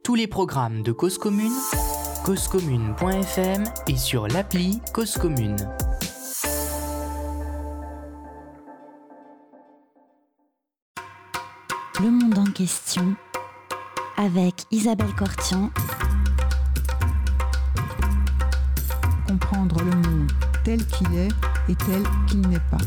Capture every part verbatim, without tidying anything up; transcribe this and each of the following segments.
Tous les programmes de Cause Commune, cause commune point f m et sur l'appli Cause Commune. Le monde en question avec Isabelle Cortian. Comprendre le monde tel qu'il est et tel qu'il n'est pas.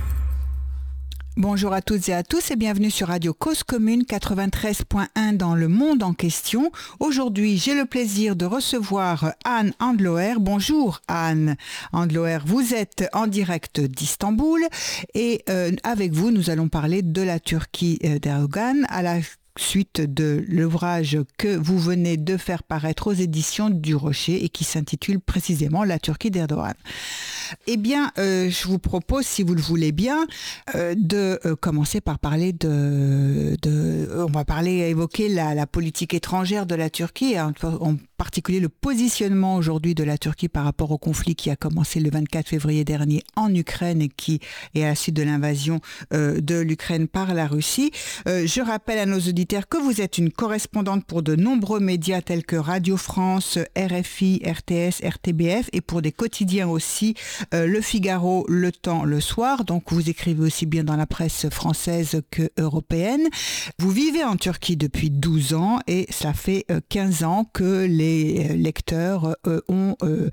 Bonjour à toutes et à tous et bienvenue sur Radio Cause Commune quatre-vingt-treize point un dans le monde en question. Aujourd'hui, j'ai le plaisir de recevoir Anne Andloer. Bonjour Anne Andloer, vous êtes en direct d'Istanbul et euh, avec vous, nous allons parler de la Turquie d'Erdogan à la suite de l'ouvrage que vous venez de faire paraître aux éditions du Rocher et qui s'intitule précisément La Turquie d'Erdogan. Eh bien, euh, je vous propose, si vous le voulez bien, euh, de euh, commencer par parler de, de... On va parler, évoquer la, la politique étrangère de la Turquie, en, en particulier le positionnement aujourd'hui de la Turquie par rapport au conflit qui a commencé le vingt-quatre février dernier en Ukraine et qui est à la suite de l'invasion euh, de l'Ukraine par la Russie. Euh, je rappelle à nos auditeurs que vous êtes une correspondante pour de nombreux médias tels que Radio France, R F I, R T S, R T B F et pour des quotidiens aussi, euh, Le Figaro, Le Temps, Le Soir. Donc vous écrivez aussi bien dans la presse française que européenne. Vous vivez en Turquie depuis douze ans et ça fait euh, quinze ans que les lecteurs euh, ont euh,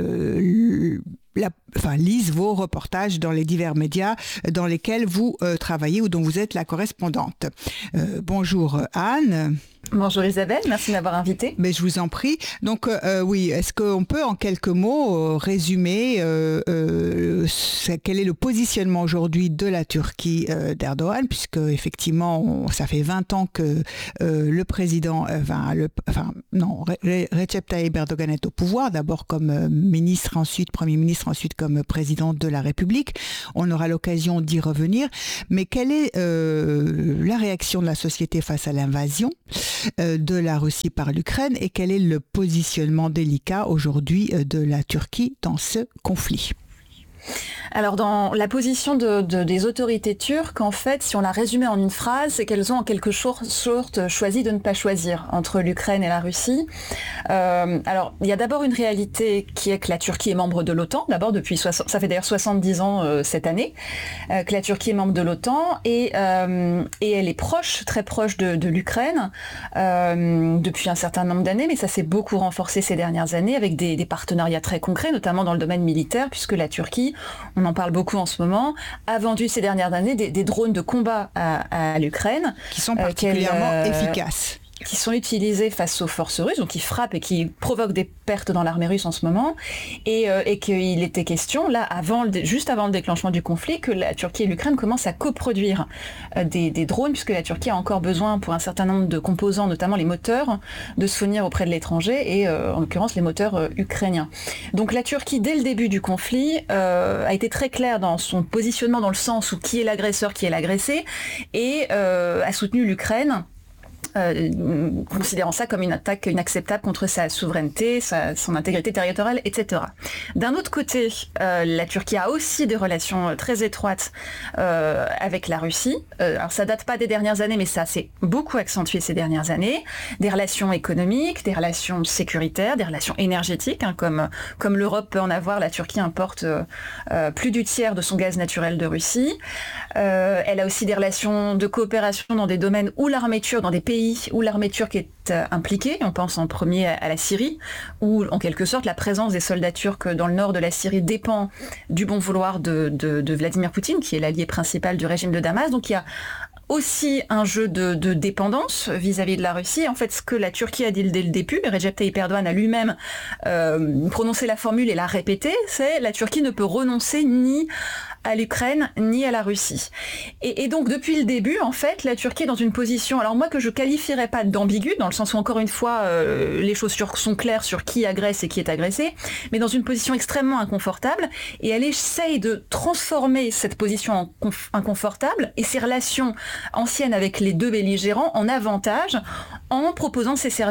euh, La, enfin, lisent vos reportages dans les divers médias dans lesquels vous euh, travaillez ou dont vous êtes la correspondante. Euh, bonjour Anne. Bonjour Isabelle, merci de m'avoir invitée. Mais je vous en prie. Donc euh, oui, est-ce qu'on peut en quelques mots euh, résumer euh, euh, quel est le positionnement aujourd'hui de la Turquie euh, d'Erdogan, puisque effectivement on, ça fait vingt ans que euh, le président, euh, enfin, le, enfin non, Re- Recep Tayyip Erdogan est au pouvoir, d'abord comme euh, ministre, ensuite Premier ministre, ensuite comme président de la République. On aura l'occasion d'y revenir. Mais quelle est euh, la réaction de la société face à l'invasion euh, de la Russie par l'Ukraine et quel est le positionnement délicat aujourd'hui euh, de la Turquie dans ce conflit ? Alors dans la position de, de, des autorités turques, en fait, si on la résumait en une phrase, c'est qu'elles ont en quelque sorte choisi de ne pas choisir entre l'Ukraine et la Russie. Euh, alors il y a d'abord une réalité qui est que la Turquie est membre de l'OTAN, d'abord depuis, soixante, ça fait d'ailleurs soixante-dix ans euh, cette année, euh, que la Turquie est membre de l'OTAN et, euh, et elle est proche, très proche de, de l'Ukraine euh, depuis un certain nombre d'années, mais ça s'est beaucoup renforcé ces dernières années avec des, des partenariats très concrets, notamment dans le domaine militaire, puisque la Turquie, on en parle beaucoup en ce moment, a vendu ces dernières années des, des drones de combat à, à l'Ukraine. Qui sont particulièrement euh, efficaces. Qui sont utilisés face aux forces russes, donc qui frappent et qui provoquent des pertes dans l'armée russe en ce moment, et, euh, et qu'il était question, là, avant le, juste avant le déclenchement du conflit, que la Turquie et l'Ukraine commencent à coproduire euh, des, des drones, puisque la Turquie a encore besoin, pour un certain nombre de composants, notamment les moteurs, de se fournir auprès de l'étranger, et euh, en l'occurrence les moteurs euh, ukrainiens. Donc la Turquie, dès le début du conflit, euh, a été très claire dans son positionnement, dans le sens où qui est l'agresseur, qui est l'agressé, et euh, a soutenu l'Ukraine, Euh, considérant ça comme une attaque inacceptable contre sa souveraineté, sa, son intégrité territoriale, et cetera. D'un autre côté, euh, la Turquie a aussi des relations très étroites euh, avec la Russie. Euh, alors ça date pas des dernières années, mais ça s'est beaucoup accentué ces dernières années. Des relations économiques, des relations sécuritaires, des relations énergétiques, hein, comme, comme l'Europe peut en avoir. La Turquie importe euh, euh, plus du tiers de son gaz naturel de Russie. Euh, elle a aussi des relations de coopération dans des domaines où l'armée turque, dans des pays où l'armée turque est euh, impliquée, on pense en premier à, à la Syrie, où en quelque sorte la présence des soldats turcs dans le nord de la Syrie dépend du bon vouloir de, de, de Vladimir Poutine, qui est l'allié principal du régime de Damas. Donc il y a aussi un jeu de, de dépendance vis-à-vis de la Russie. En fait, ce que la Turquie a dit dès le début, et Recep Tayyip Erdogan a lui-même euh, prononcé la formule et l'a répété, c'est la Turquie ne peut renoncer ni à l'Ukraine ni à la Russie. Et, et donc depuis le début, en fait, la Turquie est dans une position, alors moi que je qualifierais pas d'ambiguë, dans le sens où encore une fois euh, les choses sur, sont claires sur qui agresse et qui est agressé, mais dans une position extrêmement inconfortable, et elle essaye de transformer cette position en conf- inconfortable et ses relations anciennes avec les deux belligérants en avantage, en proposant ses services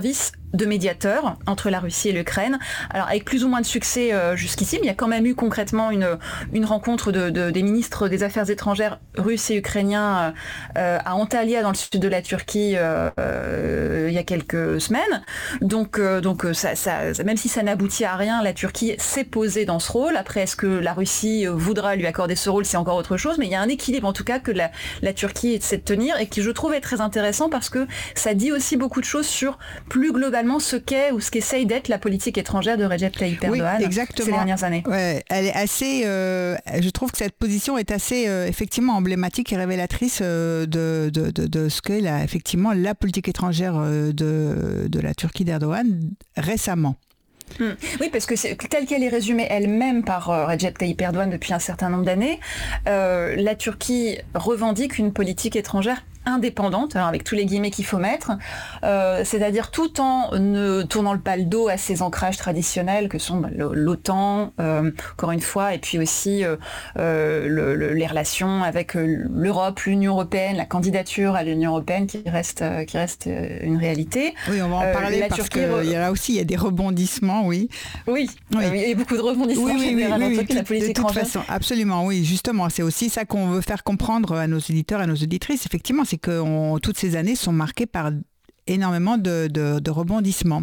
de médiateur entre la Russie et l'Ukraine. Alors avec plus ou moins de succès euh, jusqu'ici, mais il y a quand même eu concrètement une, une rencontre de, de, des ministres des Affaires étrangères russes et ukrainiens euh, à Antalya dans le sud de la Turquie euh, euh, il y a quelques semaines. Donc, euh, donc ça, ça, même si ça n'aboutit à rien, la Turquie s'est posée dans ce rôle. Après, est-ce que la Russie voudra lui accorder ce rôle, c'est encore autre chose, mais il y a un équilibre en tout cas que la, la Turquie essaie de tenir et qui je trouve est très intéressant parce que ça dit aussi beaucoup de choses sur plus globalement ce qu'est ou ce qu'essaye d'être la politique étrangère de Recep Tayyip Erdogan oui, ces dernières années. Ouais, elle est assez, euh, je trouve que cette position est assez euh, effectivement emblématique et révélatrice euh, de, de, de, de ce qu'est la, effectivement la politique étrangère euh, de, de la Turquie d'Erdogan récemment. Mmh. Oui, parce que c'est, telle qu'elle est résumée elle-même par euh, Recep Tayyip Erdogan depuis un certain nombre d'années, euh, la Turquie revendique une politique étrangère indépendante, alors avec tous les guillemets qu'il faut mettre, euh, c'est-à-dire tout en ne tournant pas le dos à ses ancrages traditionnels que sont bah, l'OTAN, euh, encore une fois, et puis aussi euh, euh, le, le, les relations avec euh, l'Europe, l'Union européenne, la candidature à l'Union européenne qui reste, euh, qui reste euh, une réalité. Oui, on va en parler euh, parce qu'il re... y a là aussi il y a des rebondissements, oui. Oui, oui. Euh, il y a beaucoup de rebondissements oui, oui, général, oui, oui, oui, tout, la politique de toute étrangère. façon, absolument, oui, justement, c'est aussi ça qu'on veut faire comprendre à nos auditeurs et à nos auditrices, effectivement, c'est que on, toutes ces années sont marquées par énormément de, de, de rebondissements.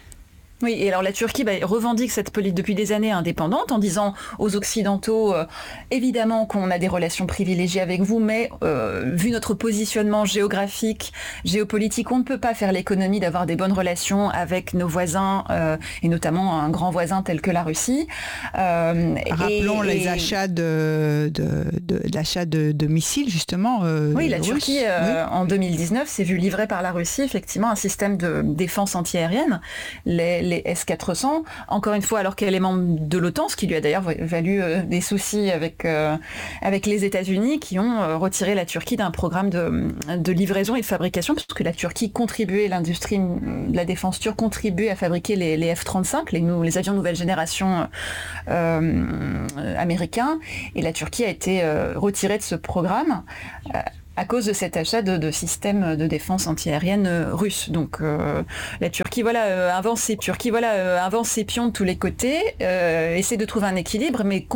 Oui, et alors la Turquie bah, revendique cette politique depuis des années indépendante en disant aux Occidentaux, euh, évidemment qu'on a des relations privilégiées avec vous, mais euh, vu notre positionnement géographique, géopolitique, on ne peut pas faire l'économie d'avoir des bonnes relations avec nos voisins, euh, et notamment un grand voisin tel que la Russie. Euh, Rappelons et, les et... achats de, de, de, l'achat de, de missiles, justement. Euh, oui, la russes. Turquie, euh, oui. en deux mille dix-neuf, s'est vue livrer par la Russie, effectivement, un système de défense antiaérienne. Les, les S quatre cents, encore une fois alors qu'elle est membre de l'OTAN, ce qui lui a d'ailleurs valu euh, des soucis avec, euh, avec les États-Unis qui ont euh, retiré la Turquie d'un programme de, de livraison et de fabrication, parce que la Turquie contribuait, l'industrie de la défense turque contribuait à fabriquer les, les F trente-cinq, les, les avions nouvelle génération euh, américains, et la Turquie a été euh, retirée de ce programme euh, à cause de cet achat de, de systèmes de défense antiaérienne russes. Donc euh, la Turquie voilà, euh, avance ses, Turquie, voilà, euh, avance ses pions de tous les côtés, euh, essaie de trouver un équilibre, mais